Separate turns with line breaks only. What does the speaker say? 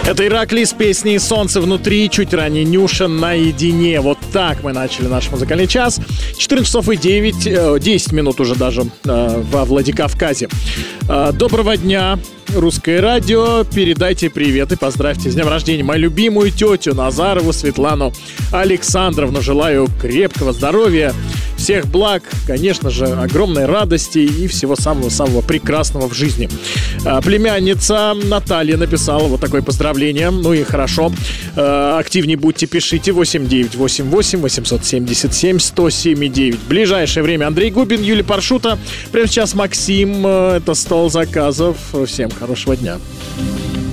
Это Ираклий с песней «Солнце внутри», чуть ранее Нюша «Наедине». Вот так мы начали наш музыкальный час. 14 часов и 10 минут уже даже во Владикавказе. Доброго дня, Русское радио. Передайте привет и поздравьте с днем рождения мою любимую тетю Назарову Светлану Александровну. Желаю крепкого здоровья, всех благ, конечно же, огромной радости и всего самого-самого прекрасного в жизни. Племянница Наталья написала вот такое поздравление. Ну и хорошо. Активнее будьте, пишите. 8988 877 1079. В ближайшее время Андрей Губин, Юлия Паршута. Прямо сейчас Максим. Это стол заказов. Всем хорошего дня.